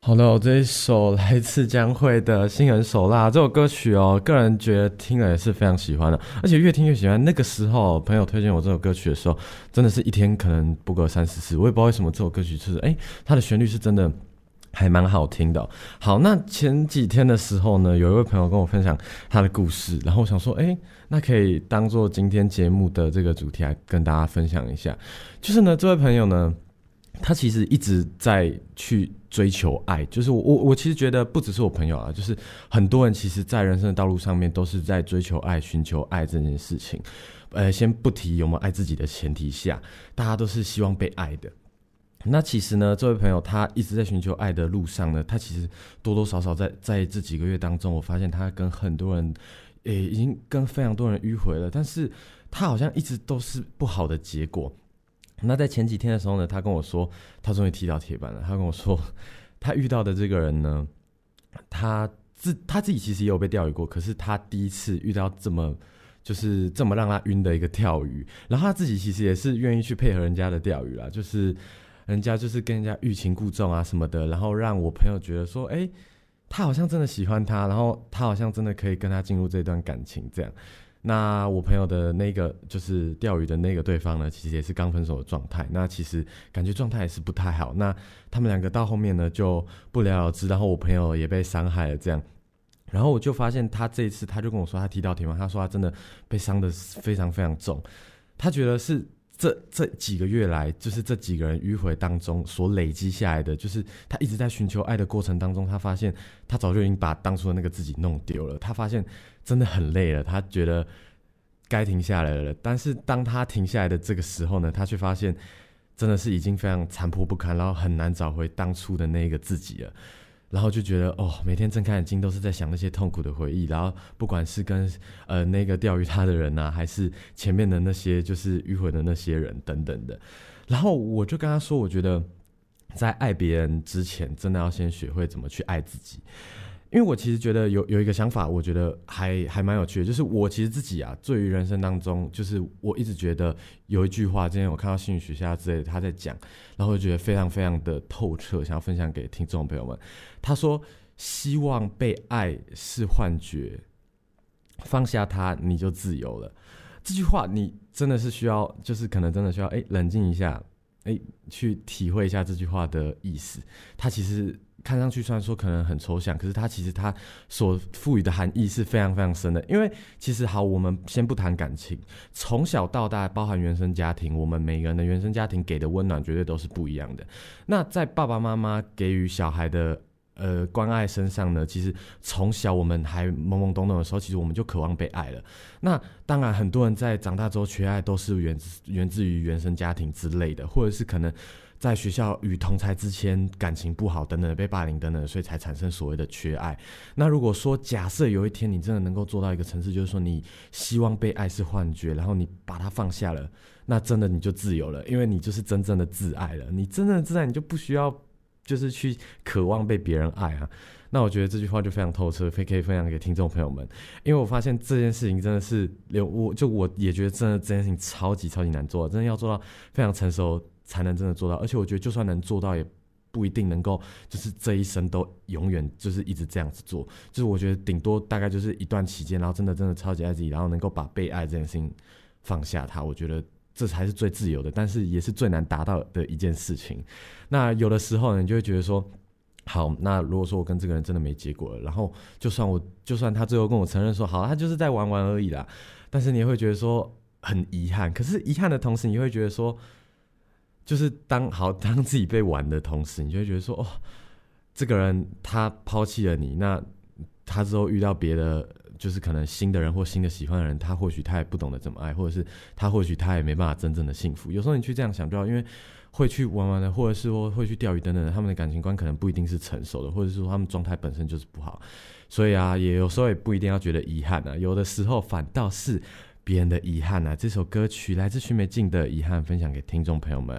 好的，我这一首来自江蕙的《心狠手辣》这首歌曲个人觉得听了也是非常喜欢的，而且越听越喜欢。那个时候朋友推荐我这首歌曲的时候，真的是一天可能不过3-4次，我也不知道为什么这首歌曲就是它的旋律是真的还蛮好听的。好，那前几天的时候呢，有一位朋友跟我分享他的故事，然后我想说那可以当做今天节目的这个主题来跟大家分享一下。就是呢，这位朋友呢，他其实一直在去追求爱，就是我其实觉得不只是我朋友啊，就是很多人其实在人生的道路上面都是在追求爱、寻求爱这件事情。先不提有没有爱自己的前提下，大家都是希望被爱的。那其实呢，这位朋友他一直在寻求爱的路上呢，他其实多多少少在这几个月当中，我发现他跟很多人已经跟非常多人迂回了，但是他好像一直都是不好的结果。那在前几天的时候呢，他跟我说他终于踢到铁板了。他跟我说他遇到的这个人呢，他自己其实也有被钓鱼过，可是他第一次遇到这么让他晕的一个钓鱼，然后他自己其实也是愿意去配合人家的钓鱼啦，就是人家就是跟人家欲擒故纵啊什么的，然后让我朋友觉得说他好像真的喜欢他，然后他好像真的可以跟他进入这段感情这样。那我朋友的那个就是钓鱼的那个对方呢，其实也是刚分手的状态，那其实感觉状态也是不太好。那他们两个到后面呢就不了了之，然后我朋友也被伤害了这样。然后我就发现他这一次他就跟我说他踢到铁板，他说他真的被伤得非常非常重，他觉得是这几个月来，就是这几个人迂回当中所累积下来的，就是他一直在寻求爱的过程当中，他发现他早就已经把当初的那个自己弄丢了，他发现真的很累了，他觉得该停下来了。但是当他停下来的这个时候呢，他却发现真的是已经非常残破不堪，然后很难找回当初的那个自己了。然后就觉得每天睁开眼睛都是在想那些痛苦的回忆，然后不管是跟那个钓鱼他的人啊，还是前面的那些就是迂回的那些人等等的。然后我就跟他说，我觉得在爱别人之前，真的要先学会怎么去爱自己。因为我其实觉得有一个想法，我觉得还蛮有趣的，就是我其实自己啊，对于人生当中，就是我一直觉得有一句话，今天我看到心理学家之类的他在讲，然后我觉得非常非常的透彻，想要分享给听众朋友们。他说，希望被爱是幻觉，放下它你就自由了。这句话你真的是需要，就是可能真的需要冷静一下，去体会一下这句话的意思。它其实看上去虽然说可能很抽象，可是它其实它所赋予的含义是非常非常深的。因为其实好，我们先不谈感情，从小到大包含原生家庭，我们每个人的原生家庭给的温暖绝对都是不一样的。那在爸爸妈妈给予小孩的关爱身上呢，其实从小我们还懵懵懂懂的时候，其实我们就渴望被爱了。那当然很多人在长大之后缺爱都是源自于原生家庭之类的，或者是可能在学校与同侪之间感情不好等等，被霸凌等等，所以才产生所谓的缺爱。那如果说假设有一天你真的能够做到一个层次，就是说你希望被爱是幻觉，然后你把它放下了，那真的你就自由了，因为你就是真正的自爱了。你真正的自爱，你就不需要就是去渴望被别人爱啊。那我觉得这句话就非常透彻，可以分享给听众朋友们。因为我发现这件事情真的是我也觉得真的这件事情超级超级难做，真的要做到非常成熟才能真的做到。而且我觉得就算能做到，也不一定能够就是这一生都永远就是一直这样子做。就是我觉得顶多大概就是一段期间，然后真的超级爱自己，然后能够把被爱这件事情放下它，我觉得这才是最自由的，但是也是最难达到的一件事情。那有的时候呢，你就会觉得说，好，那如果说我跟这个人真的没结果了，然后就算他最后跟我承认说，好，他就是在玩玩而已啦，但是你也会觉得说很遗憾。可是遗憾的同时，你会觉得说，就是当自己被玩的同时，你就会觉得说，这个人他抛弃了你，那他之后遇到别的就是可能新的人或新的喜欢的人，他或许他也不懂得怎么爱，或者是他或许他也没办法真正的幸福。有时候你去这样想就好，因为会去玩玩的，或者是说会去钓鱼等等的，他们的感情观可能不一定是成熟的，或者是说他们状态本身就是不好。所以啊，也有时候也不一定要觉得遗憾啊，有的时候反倒是别人的遗憾啊。这首歌曲来自许美静的《遗憾》，分享给听众朋友们。